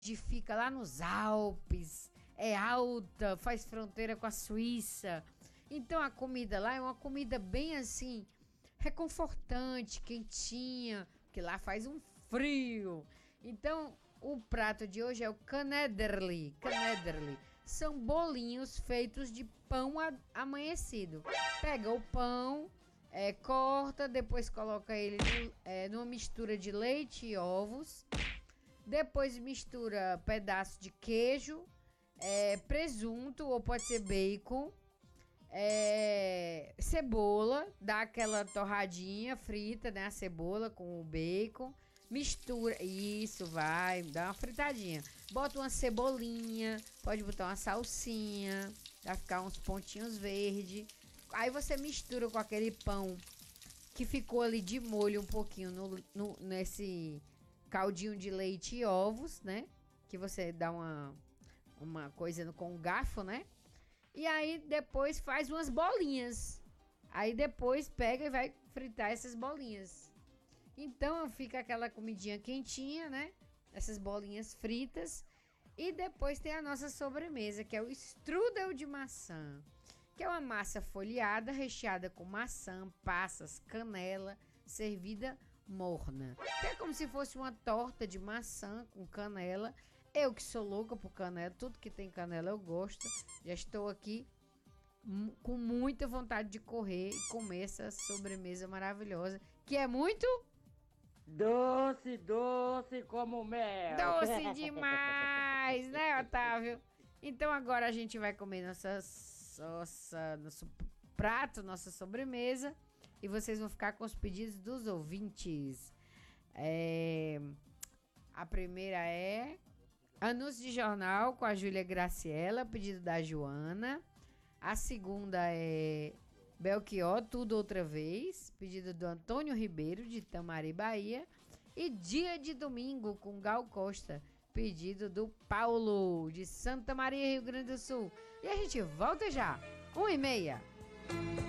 fica lá nos Alpes, é alta, faz fronteira com a Suíça. Então a comida lá é uma comida bem assim, reconfortante, quentinha, que lá faz um frio. Então o prato de hoje é o Knedderli. Knedderli são bolinhos feitos de pão amanhecido. Pega o pão, corta, depois coloca ele numa mistura de leite e ovos. Depois mistura pedaço de queijo, presunto ou pode ser bacon, cebola, dá aquela torradinha frita, né? A cebola com o bacon, mistura, isso, vai, dá uma fritadinha. Bota uma cebolinha, pode botar uma salsinha, vai ficar uns pontinhos verdes. Aí você mistura com aquele pão que ficou ali de molho um pouquinho nesse caldinho de leite e ovos, né? Que você dá uma coisa com um garfo, né? E aí depois faz umas bolinhas. Aí depois pega e vai fritar essas bolinhas. Então fica aquela comidinha quentinha, né? Essas bolinhas fritas. E depois tem a nossa sobremesa, que é o strudel de maçã, que é uma massa folheada, recheada com maçã, passas, canela, servida morna. É como se fosse uma torta de maçã com canela. Eu que sou louca por canela, tudo que tem canela eu gosto. Já estou aqui com muita vontade de correr e comer essa sobremesa maravilhosa, que é muito doce, doce como mel. doce demais, né, Otávio? Então agora a gente vai comer nosso prato, nossa sobremesa, e vocês vão ficar com os pedidos dos ouvintes. A primeira é Anúncio de Jornal com a Júlia Graciela, pedido da Joana. A segunda é Belchior, Tudo Outra Vez, pedido do Antônio Ribeiro, de Tamari, Bahia. E Dia de Domingo com Gal Costa, pedido do Paulo, de Santa Maria, Rio Grande do Sul. E a gente volta já, 1h30.